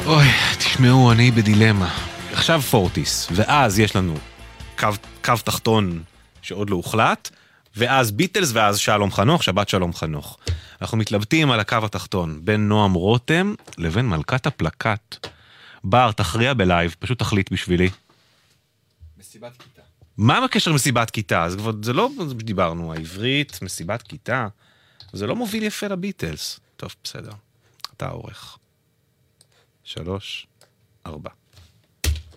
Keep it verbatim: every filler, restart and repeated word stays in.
אוי, תשמעו, אני בדילמה. עכשיו פורטיס, ואז יש לנו קו, קו תחתון שעוד לא הוחלט, ואז ביטלס, ואז שלום חנוך, שבת שלום חנוך. אנחנו מתלבטים על הקו התחתון, בין נועם רותם לבין מלכת הפלקט. בר, תכריע בלייב, פשוט תחליט בשבילי. מסיבת כיתה. מה הקשר מסיבת כיתה? זה, זה לא דיברנו, העברית, מסיבת כיתה, זה לא מוביל יפה לביטלס. טוב, בסדר. אתה עורך. שלוש, ארבע.